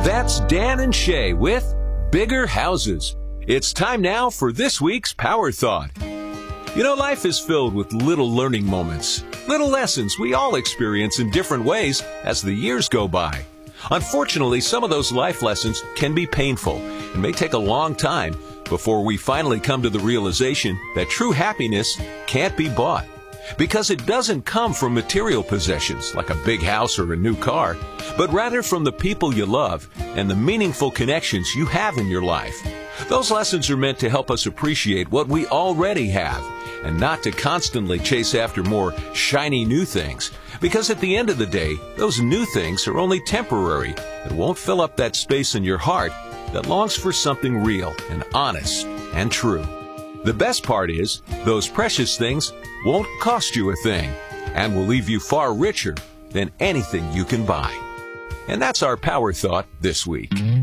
That's Dan and Shay with Bigger Houses. It's time now for this week's Power Thought. You know, life is filled with little learning moments, little lessons we all experience in different ways as the years go by. Unfortunately, some of those life lessons can be painful and may take a long time before we finally come to the realization that true happiness can't be bought. Because it doesn't come from material possessions like a big house or a new car, but rather from the people you love and the meaningful connections you have in your life. Those lessons are meant to help us appreciate what we already have and not to constantly chase after more shiny new things. Because at the end of the day, those new things are only temporary and won't fill up that space in your heart that longs for something real and honest and true. The best part is, those precious things won't cost you a thing and will leave you far richer than anything you can buy. And that's our Power Thought this week.